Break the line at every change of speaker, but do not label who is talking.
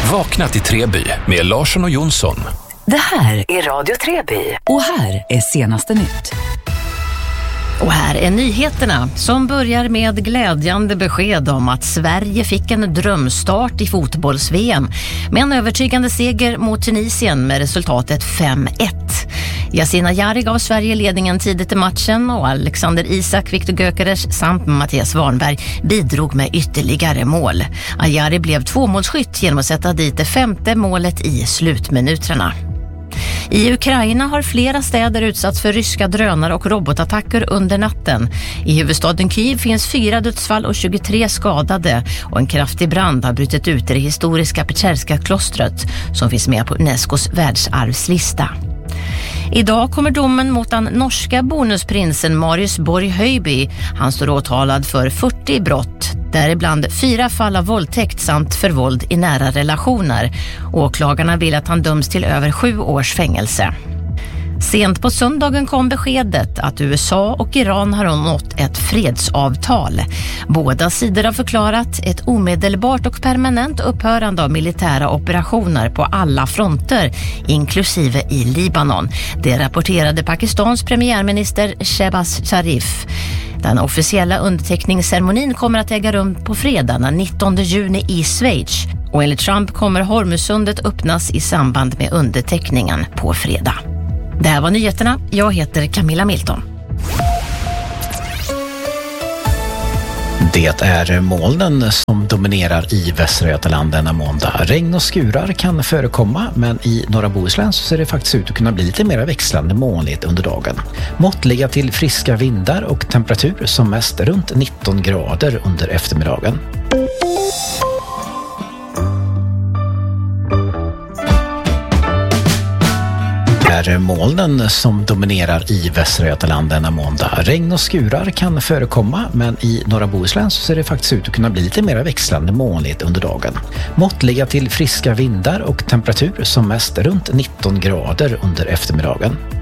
Vakna till Treby med Larsson och Jonsson.
Det här är Radio Treby och här är senaste nytt.
Och här är nyheterna som börjar med glädjande besked om att Sverige fick en drömstart i fotbolls-VM med en övertygande seger mot Tunisien med resultatet 5-1. Yasin Ayari gav Sverige ledningen tidigt i matchen och Alexander Isak, Viktor Gyökeres samt Mattias Warnberg bidrog med ytterligare mål. Ayari blev tvåmålsskytt genom att sätta dit det 5:e målet i slutminuterna. I Ukraina har flera städer utsatts för ryska drönare och robotattacker under natten. I huvudstaden Kyiv finns 4 dödsfall och 23 skadade och en kraftig brand har brutit ut i det historiska Pecherska klostret som finns med på Unescos världsarvslista. Idag kommer domen mot den norska bonusprinsen Marius Borg Høiby. Han står åtalad för 40 brott, däribland 4 fall av våldtäkt samt för våld i nära relationer. Åklagarna vill att han döms till över 7 års fängelse. Sent på söndagen kom beskedet att USA och Iran har nått ett fredsavtal. Båda sidor har förklarat ett omedelbart och permanent upphörande av militära operationer på alla fronter, inklusive i Libanon. Det rapporterade Pakistans premiärminister Shehbaz Sharif. Den officiella underteckningsceremonin kommer att äga rum på fredag den 19 juni i Schweiz. Och enligt Trump kommer Hormuzsundet öppnas i samband med underteckningen på fredag. Det här var nyheterna. Jag heter Camilla Milton.
Det är molnen som dominerar i Västra Götaland denna måndag. Regn och skurar kan förekomma, men i norra Bohuslän så ser det faktiskt ut att kunna bli lite mer växlande molnigt under dagen. Måttliga till friska vindar och temperatur som mest runt 19 grader under eftermiddagen. Det är molnen som dominerar i Västra Götaland denna måndag. Regn och skurar kan förekomma, men i norra Bohuslän så ser det faktiskt ut att kunna bli lite mer växlande molnigt under dagen. Måttliga till friska vindar och temperatur som mest runt 19 grader under eftermiddagen.